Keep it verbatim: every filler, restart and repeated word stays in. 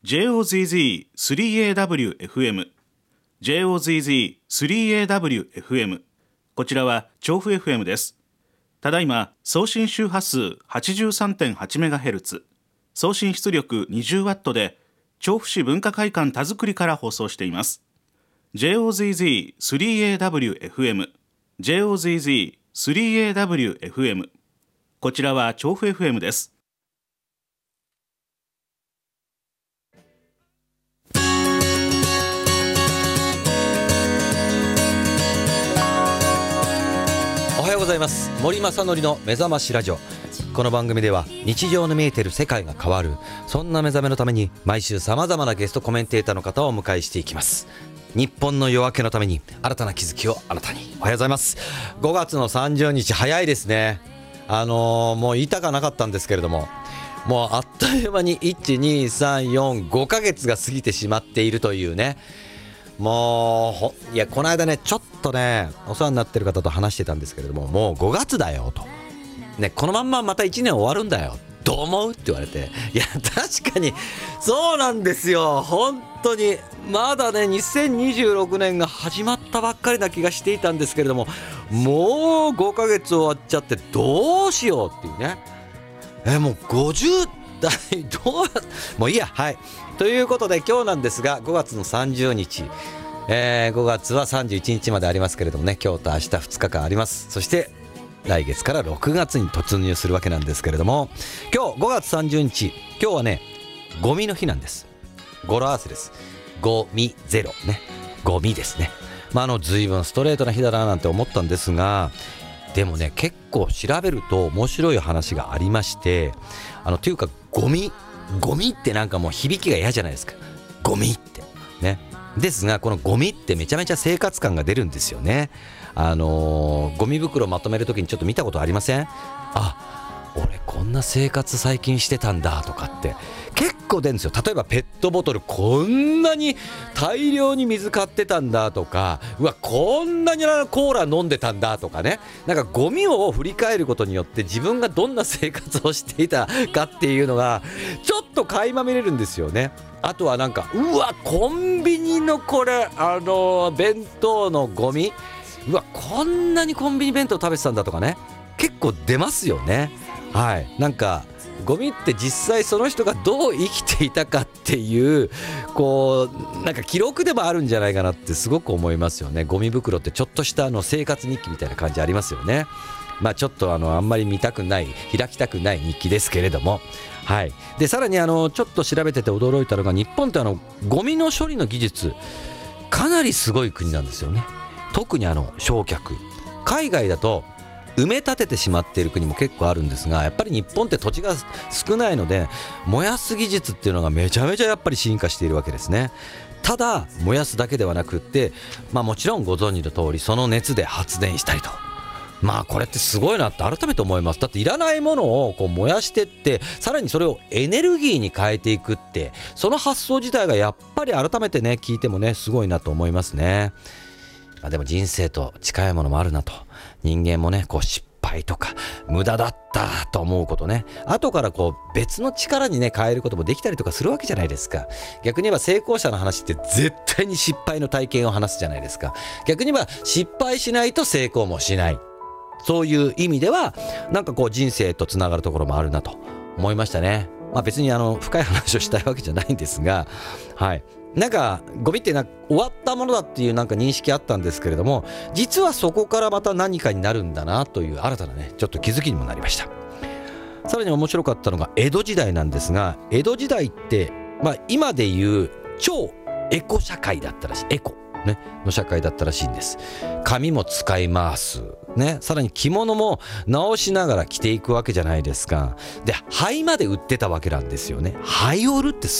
ジェイオーゼットゼットスリーエーダブリューエフエム ジェイオーゼットゼットスリーエーダブリューエフエム こちらは調布 エフエム です。ただいま送信周波数 はちじゅうさんてんはちメガヘルツ、 送信出力 にじゅうワット で調布市文化会館田作りから放送しています。 ジェイオーゼットゼットスリーエーダブリューエフエム ジェイオーゼットゼットスリーエーダブリューエフエム、 こちらは調布 エフエム です。 おはようございます。森正則の目覚ましラジオ。この番組では日常の見えている世界が変わる、そんな目覚めのために毎週さまざまなゲストコメンテーターの方をお迎えしていきます。日本の夜明けのために新たな気づきをあなたに。おはようございます。ごがつのさんじゅうにち、早いですね。あのー、もう言いたかなかったんですけれども、もうあっという間にいち、に、さん、よん、ごかげつが過ぎてしまっているというね。もうほいやこの間ねちょっとねお世話になってる方と話してたんですけれども、もうごがつだよと、ね、このまんままたいちねん終わるんだよ、どう思うって言われて、いや確かにそうなんですよ。本当にまだねにせんにじゅうろくねんが始まったばっかりな気がしていたんですけれども、もうごかげつ終わっちゃってどうしようっていうね。えもうごじゅうだいどうもういいや。はいということで今日なんですがごがつのさんじゅうにち、えー、ごがつはさんじゅういちにちまでありますけれどもね、今日と明日ふつかかんあります。そして来月からろくがつに突入するわけなんですけれども、今日ごがつさんじゅうにち、今日はねゴミの日なんです。語呂合わせです。ゴミゼロね、ゴミですね。まああの随分ストレートな日だななんて思ったんですが、でもね結構調べると面白い話がありまして、あのというかゴミゴミってなんかもう響きが嫌じゃないですか、ゴミってね。ですがこのゴミってめちゃめちゃ生活感が出るんですよね。あのー、ゴミ袋まとめるときにちょっと見たことありません？あ、俺こんな生活最近してたんだとかって結構出るんですよ。例えばペットボトルこんなに大量に水買ってたんだとか、うわこんなにコーラ飲んでたんだとかね。なんかゴミを振り返ることによって自分がどんな生活をしていたかっていうのがちょっと垣間見れるんですよね。あとはなんかうわコンビニのこれあのー、弁当のゴミ、うわこんなにコンビニ弁当食べてたんだとかね、結構出ますよね。はい、なんかゴミって実際その人がどう生きていたかっていうこうなんか記録でもあるんじゃないかなってすごく思いますよね。ゴミ袋ってちょっとしたあの生活日記みたいな感じありますよね。まあちょっとあのあんまり見たくない開きたくない日記ですけれども、はい。でさらにあのちょっと調べてて驚いたのが、日本ってあのゴミの処理の技術かなりすごい国なんですよね。特にあの焼却、海外だと埋め立ててしまっている国も結構あるんですが、やっぱり日本って土地が少ないので燃やす技術っていうのがめちゃめちゃやっぱり進化しているわけですね。ただ燃やすだけではなくって、まあもちろんご存知の通りその熱で発電したりと、まあこれってすごいなって改めて思います。だっていらないものをこう燃やしてって、さらにそれをエネルギーに変えていくって、その発想自体がやっぱり改めてね聞いてもねすごいなと思いますね。まあ、でも人生と近いものもあるなと。人間もねこう失敗とか無駄だったと思うことね、後からこう別の力にね変えることもできたりとかするわけじゃないですか。逆に言えば成功者の話って絶対に失敗の体験を話すじゃないですか。逆に言えば失敗しないと成功もしない、そういう意味ではなんかこう人生とつながるところもあるなと思いましたね。まあ別にあの深い話をしたいわけじゃないんですが、はい、なんかゴミってな終わったものだっていうなんか認識あったんですけれども、実はそこからまた何かになるんだなという新たなねちょっと気づきにもなりました。さらに面白かったのが江戸時代なんですが、江戸時代ってまあ今でいう超エコ社会だったらしい、エコねの社会だったらしいんです。紙も使いますね、さらに着物も直しながら着ていくわけじゃないですか。で灰まで売ってたわけなんですよね。灰を売るって